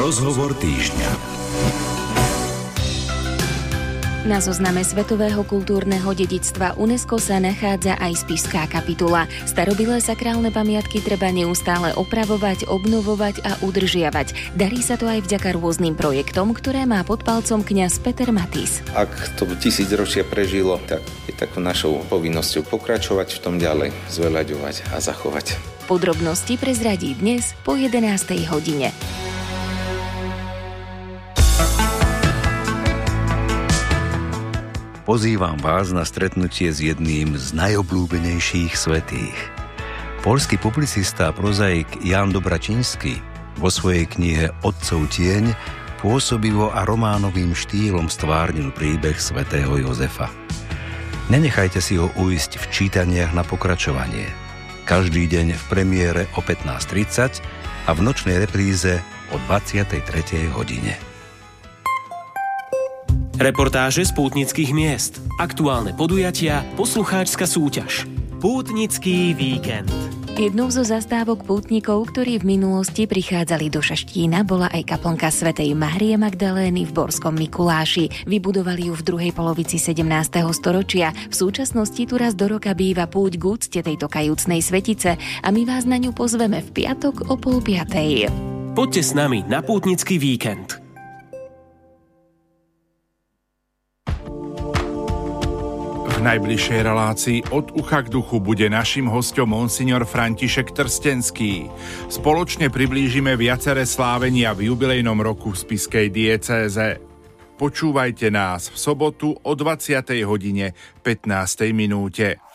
Rozhovor týždňa. Na zozname Svetového kultúrneho dedičstva UNESCO sa nachádza aj Spišská kapitula. Starobilé sakrálne pamiatky treba neustále opravovať, obnovovať a udržiavať. Darí sa to aj vďaka rôznym projektom, ktoré má pod palcom kňaz Peter Matis. Ak to 1000 ročia prežilo, tak je takou našou povinnosťou pokračovať v tom ďalej, zveľaďovať a zachovať. Podrobnosti prezradí dnes po 11. hodine. Pozývam vás na stretnutie s jedným z najobľúbenejších svätých. Poľský publicista a prozaik Ján Dobračinský vo svojej knihe Otcov tieň pôsobivo a románovým štýlom stvárnil príbeh svätého Jozefa. Nenechajte si ho ujsť v čítaniach na pokračovanie. Každý deň v premiére o 15:30 a v nočnej repríze o 23. hodine. Reportáže z pútnických miest, aktuálne podujatia, poslucháčska súťaž. Pútnický víkend. Jednou zo zastávok pútnikov, ktorí v minulosti prichádzali do Šaštína, bola aj kaplnka svätej Márie Magdalény v Borskom Mikuláši. Vybudovali ju v druhej polovici 17. storočia. V súčasnosti tu raz do roka býva púť k úcte tejto kajúcnej svetice a my vás na ňu pozveme v piatok o 4:30. Poďte s nami na pútnický víkend. V najbližšej relácii Od ucha k duchu bude naším hosťom monsignor František Trstenský. Spoločne priblížime viaceré slávenia v jubilejnom roku v spišskej diecéze. Počúvajte nás v sobotu o 20:15.